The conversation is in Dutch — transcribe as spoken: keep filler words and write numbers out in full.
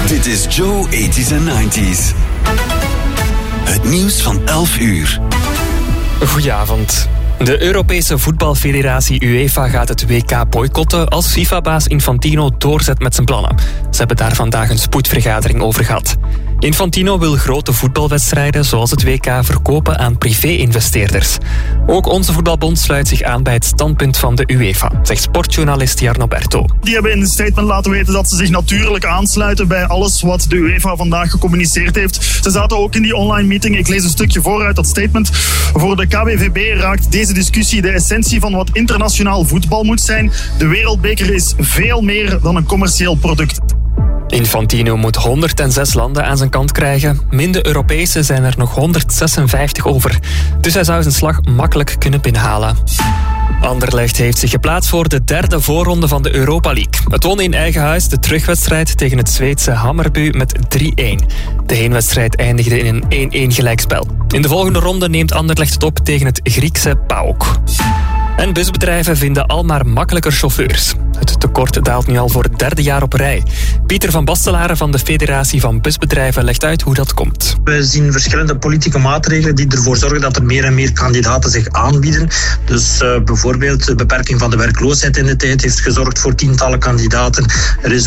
Dit is Joe eighties en nineties. Het nieuws van elf uur. Goedenavond. De Europese voetbalfederatie UEFA gaat het W K boycotten als FIFA-baas Infantino doorzet met zijn plannen. Ze hebben daar vandaag een spoedvergadering over gehad. Infantino wil grote voetbalwedstrijden zoals het W K verkopen aan privé-investeerders. Ook onze voetbalbond sluit zich aan bij het standpunt van de UEFA, zegt sportjournalist Jarno Berto. Die hebben in een statement laten weten dat ze zich natuurlijk aansluiten bij alles wat de UEFA vandaag gecommuniceerd heeft. Ze zaten ook in die online meeting. Ik lees een stukje voor uit dat statement. Voor de K V V B raakt deze discussie de essentie van wat internationaal voetbal moet zijn. De wereldbeker is veel meer dan een commercieel product. Infantino moet honderdzes landen aan zijn kant krijgen. Min de Europese zijn er nog honderdzesenvijftig over. Dus hij zou zijn slag makkelijk kunnen binnenhalen. Anderlecht heeft zich geplaatst voor de derde voorronde van de Europa League. Het won in eigen huis de terugwedstrijd tegen het Zweedse Hammarby met drie-een. De heenwedstrijd eindigde in een één-één gelijkspel. In de volgende ronde neemt Anderlecht het op tegen het Griekse PAOK. En busbedrijven vinden al maar makkelijker chauffeurs. Het tekort daalt nu al voor het derde jaar op rij. Pieter van Bastelaren van de Federatie van Busbedrijven legt uit hoe dat komt. We zien verschillende politieke maatregelen die ervoor zorgen dat er meer en meer kandidaten zich aanbieden. Dus uh, bijvoorbeeld de beperking van de werkloosheid in de tijd heeft gezorgd voor tientallen kandidaten. Er is